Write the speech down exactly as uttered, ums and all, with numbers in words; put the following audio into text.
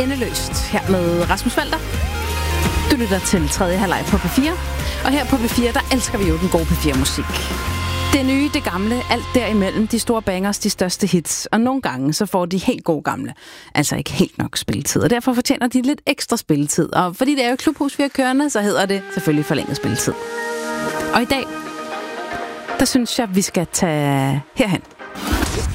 Endeløst her med Rasmus Walter. Du lytter til tredje halvleg på P fire. Og her på P fire, der elsker vi jo den gode P fire-musik. Det nye, det gamle, alt derimellem, de store bangers, de største hits. Og nogle gange, så får de helt gode gamle, altså ikke helt nok spilletid. Og derfor fortjener de lidt ekstra spilletid. Og fordi det er jo klubhus, vi har kørende, så hedder det selvfølgelig forlænget spilletid. Og i dag, der synes jeg, vi skal tage herhen.